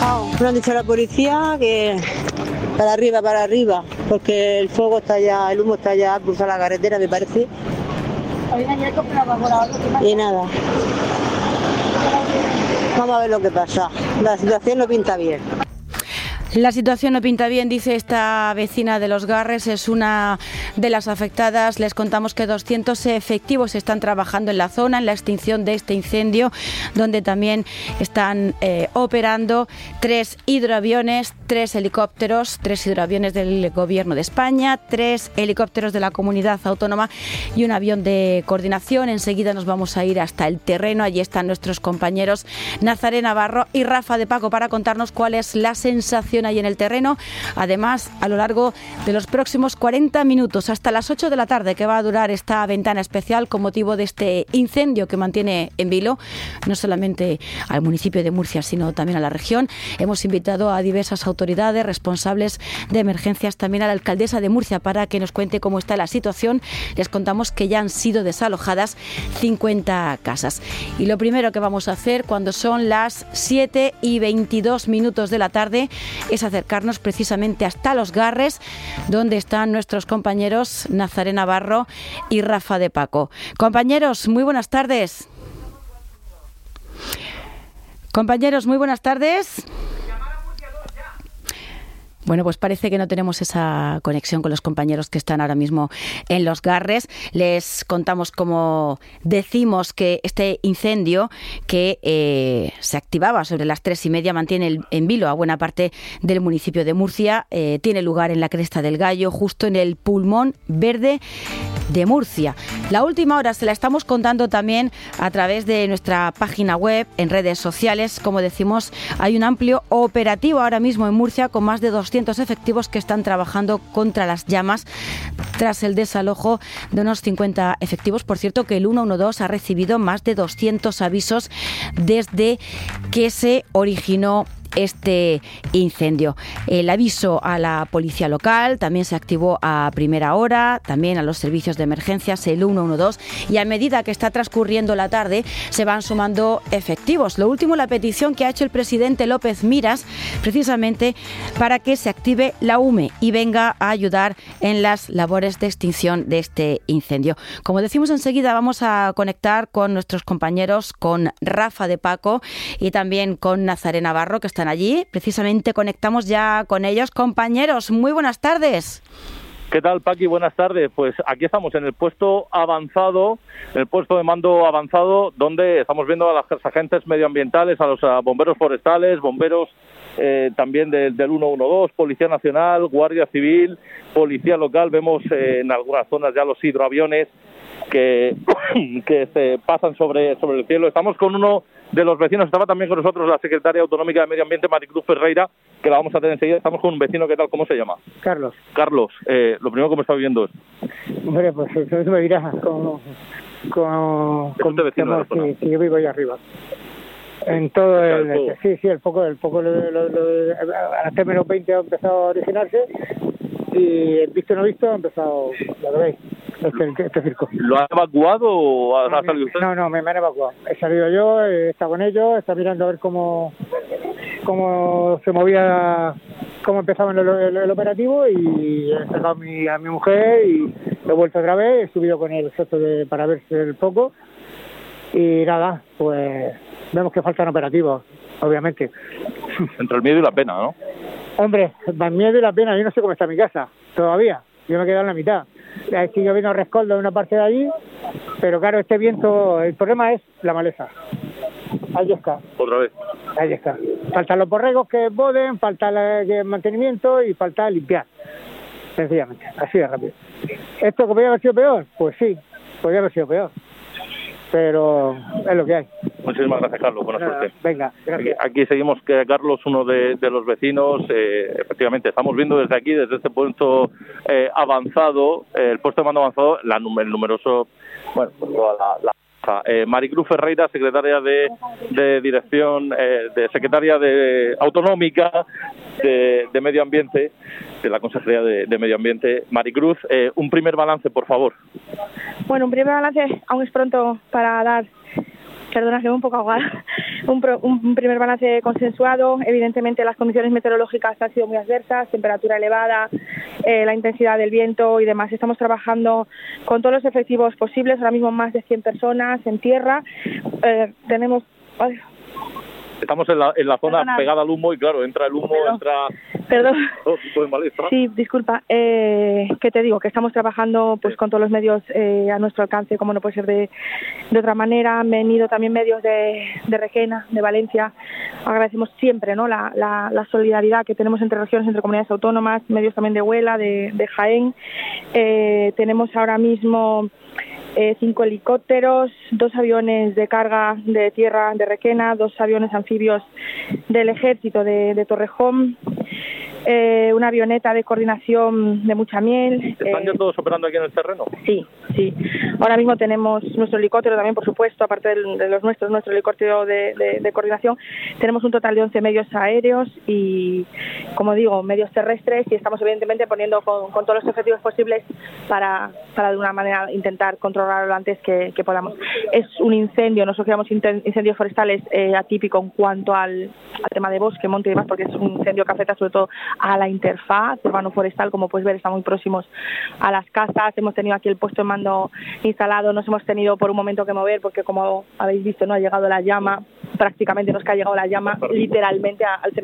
trabajado. Me han dicho a la policía que para arriba, porque el fuego está ya, el humo está ya cruzado la carretera, me parece. Y nada. Vamos a ver lo que pasa. La situación no pinta bien. La situación no pinta bien, dice esta vecina de Los Garres, es una de las afectadas. Les contamos que 200 efectivos están trabajando en la zona, en la extinción de este incendio, donde también están operando 3 hidroaviones, 3 helicópteros, 3 hidroaviones del Gobierno de España, 3 helicópteros de la Comunidad Autónoma y un avión de coordinación. Enseguida nos vamos a ir hasta el terreno. Allí están nuestros compañeros Nazaré Navarro y Rafa de Paco para contarnos cuál es la sensación ahí en el terreno. Además, a lo largo de los próximos 40 minutos, hasta las 8 de la tarde, que va a durar esta ventana especial con motivo de este incendio que mantiene en vilo no solamente al municipio de Murcia, sino también a la región. Hemos invitado a diversas autoridades responsables de emergencias, también a la alcaldesa de Murcia, para que nos cuente cómo está la situación. Les contamos que ya han sido desalojadas 50 casas. Y lo primero que vamos a hacer cuando son las 7:22 de la tarde es acercarnos precisamente hasta Los Garres, donde están nuestros compañeros Nazaré Navarro y Rafa de Paco. Compañeros, muy buenas tardes. Compañeros, muy buenas tardes. Bueno, pues parece que no tenemos esa conexión con los compañeros que están ahora mismo en Los Garres. Les contamos, como decimos, que este incendio que se activaba sobre las 3:30 mantiene en vilo a buena parte del municipio de Murcia. Tiene lugar en la Cresta del Gallo, justo en el pulmón verde de Murcia. La última hora se la estamos contando también a través de nuestra página web, en redes sociales. Como decimos, hay un amplio operativo ahora mismo en Murcia con más de 200 efectivos que están trabajando contra las llamas tras el desalojo de unos 50 efectivos. Por cierto, que el 112 ha recibido más de 200 avisos desde que se originó este incendio. El aviso a la policía local también se activó a primera hora, también a los servicios de emergencias, el 112, y a medida que está transcurriendo la tarde se van sumando efectivos. Lo último, la petición que ha hecho el presidente López Miras, precisamente para que se active la UME y venga a ayudar en las labores de extinción de este incendio. Como decimos, enseguida vamos a conectar con nuestros compañeros, con Rafa de Paco y también con Nazaré Navarro, que están allí. Precisamente conectamos ya con ellos. Compañeros, muy buenas tardes. ¿Qué tal, Paqui? Buenas tardes. Pues aquí estamos en el puesto avanzado, el puesto de mando avanzado, donde estamos viendo a los agentes medioambientales, a los bomberos forestales, bomberos también del 112, Policía Nacional, Guardia Civil, Policía Local. Vemos en algunas zonas ya los hidroaviones que se pasan sobre el cielo. Estamos con uno de los vecinos, estaba también con nosotros la secretaria autonómica de Medio Ambiente, Maricruz Ferreira, que la vamos a tener enseguida. Estamos con un vecino, ¿qué tal? ¿Cómo se llama? Carlos. Carlos, lo primero que me está viviendo es... Hombre, pues eso me dirás con este vecino de la zona. Sí, yo vivo ahí arriba. En todo el foco, el foco a las 3:20 ha empezado a originarse y el visto no visto ha empezado, lo veis, este circo. ¿Lo ha evacuado o ha salido usted? No, me han evacuado. He salido yo, he estado con ellos, he estado mirando a ver cómo se movía, cómo empezaba el operativo, y he sacado a mi mujer y he vuelto otra vez, he subido con el gesto para ver el foco y nada, pues vemos que faltan operativos, obviamente. Entre el miedo y la pena, ¿no? Hombre, más miedo y la pena. Yo no sé cómo está mi casa todavía, yo me he quedado en la mitad. Sigo viendo rescoldo en una parte de allí, pero claro, este viento, el problema es la maleza. Ahí está. Otra vez. Ahí está. Faltan los borregos que poden, falta el mantenimiento y falta limpiar. Sencillamente, así de rápido. ¿Esto podría haber sido peor? Pues sí, podría haber sido peor. Pero es lo que hay. Muchísimas gracias, Carlos. Buena suerte. Venga, gracias. Aquí seguimos, que Carlos, uno de los vecinos, efectivamente, estamos viendo desde aquí, desde este puesto avanzado, el puesto de mando avanzado, el numeroso, bueno, pues toda la Maricruz Ferreira, secretaria de dirección, secretaria de autonómica de Medio Ambiente, de la Consejería de Medio Ambiente. Maricruz, un primer balance, por favor. Bueno, un primer balance, aún es pronto para dar Perdona, que me un poco ahogada. Un primer balance consensuado. Evidentemente las condiciones meteorológicas han sido muy adversas, temperatura elevada, la intensidad del viento y demás. Estamos trabajando con todos los efectivos posibles, ahora mismo más de 100 personas en tierra. Tenemos... Estamos en la zona pegada al humo y claro, entra el humo, Perdón. todo tipo de malestar. Sí, disculpa. ¿Qué te digo? Que estamos trabajando pues con todos los medios a nuestro alcance, como no puede ser de otra manera. Han venido también medios de Requena, de Valencia. Agradecemos siempre, ¿no?, la solidaridad que tenemos entre regiones, entre comunidades autónomas, medios también de Huela, de Jaén. Tenemos ahora mismo 5 helicópteros, 2 aviones de carga de tierra de Requena, 2 aviones anfibios del ejército de Torrejón, una avioneta de coordinación de Muchamiel. ¿Están ya todos operando aquí en el terreno? Sí. Ahora mismo tenemos nuestro helicóptero también, por supuesto, aparte de los nuestros, nuestro helicóptero de coordinación. Tenemos un total de 11 medios aéreos y, como digo, medios terrestres, y estamos evidentemente poniendo con todos los efectivos posibles para de alguna manera intentar controlarlo lo antes que podamos. Es un incendio, nosotros llamamos incendios forestales atípico en cuanto al tema de bosque, monte y demás, porque es un incendio que afecta sobre todo a la interfaz urbano-forestal. Como puedes ver, estamos muy próximos a las casas. Hemos tenido aquí el puesto de mando instalado, nos hemos tenido por un momento que mover porque, como habéis visto, no ha llegado la llama, prácticamente nos ha llegado la llama literalmente al